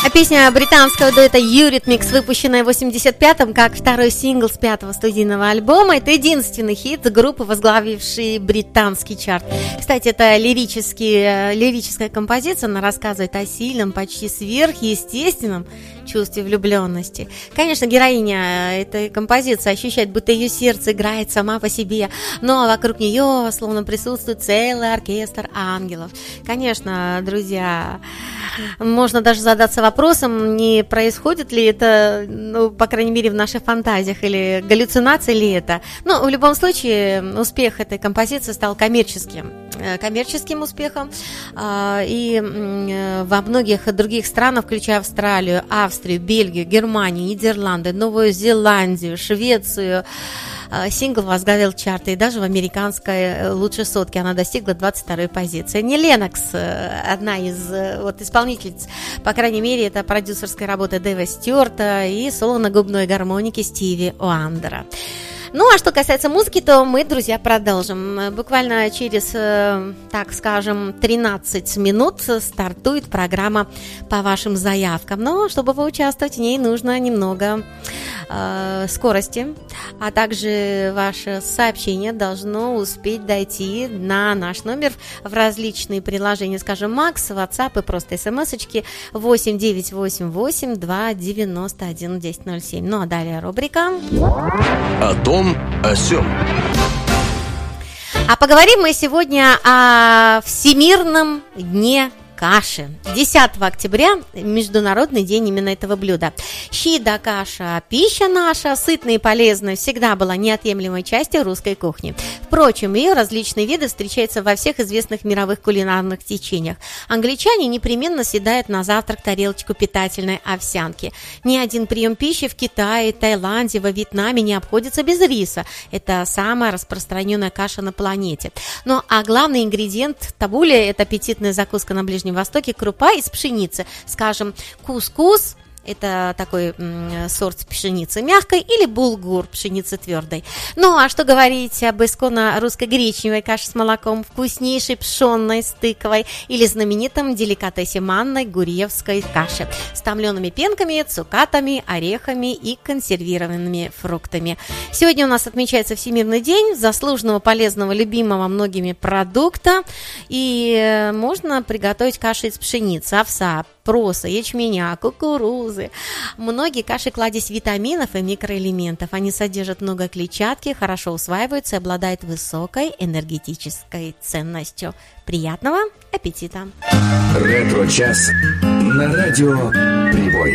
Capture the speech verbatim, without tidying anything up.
Песня британского дуэта Eurythmics, выпущенная в восемьдесят пятом как второй сингл с пятого студийного альбома. Это единственный хит группы, возглавивший британский чарт. Кстати, это лирический, лирическая композиция, она рассказывает о сильном, почти сверхъестественном чувстве влюбленности. Конечно, героиня этой композиции ощущает, будто ее сердце играет сама по себе, но вокруг нее словно присутствует целый оркестр ангелов. Конечно, друзья, можно даже задаться вопросом, не происходит ли это, ну, по крайней мере, в наших фантазиях, или галлюцинации ли это. Но в любом случае успех этой композиции стал коммерческим, коммерческим успехом, и во многих других странах, включая Австралию, Австрию, Бельгию, Германию, Нидерланды, Новую Зеландию, Швецию, сингл возглавил чарты, и даже в американской лучшей сотке она достигла двадцать второй позиции. Не Ленокс, одна из вот, исполнительниц, по крайней мере, это продюсерская работа Дэйва Стюарта и соло на губной гармонике Стиви Уандера. Ну, а что касается музыки, то мы, друзья, продолжим. Буквально через, так скажем, тринадцать минут стартует программа по вашим заявкам. Но чтобы поучаствовать в ней, нужно немного э, скорости, а также ваше сообщение должно успеть дойти на наш номер в различные приложения, скажем, Макс, WhatsApp и просто смс-очки восемь девятьсот восемьдесят восемь два девяносто один десять ноль семь. Ну, а далее рубрика «О том, о сём». А поговорим мы сегодня о Всемирном дне каши. десятого октября Международный день именно этого блюда. Щи да каша, пища наша, сытная и полезная, всегда была неотъемлемой частью русской кухни. Впрочем, ее различные виды встречаются во всех известных мировых кулинарных течениях. Англичане непременно съедают на завтрак тарелочку питательной овсянки. Ни один прием пищи в Китае, Таиланде, во Вьетнаме не обходится без риса. Это самая распространенная каша на планете. Ну а главный ингредиент табули – это аппетитная закуска на Ближнем Востоке, крупа из пшеницы, скажем, кускус. Это такой м, сорт пшеницы мягкой, или булгур, пшеницы твердой. Ну, а что говорить об исконно русской гречневой каше с молоком, вкуснейшей пшенной с тыквой или знаменитом деликатесе манной гурьевской каши с томлеными пенками, цукатами, орехами и консервированными фруктами. Сегодня у нас отмечается Всемирный день заслуженного, полезного, любимого многими продукта. И можно приготовить кашу из пшеницы, овса, проса, ячменя, кукурузы. Многие каши кладезь витаминов и микроэлементов. Они содержат много клетчатки, хорошо усваиваются и обладают высокой энергетической ценностью. Приятного аппетита! Ретро-час на радио Прибой.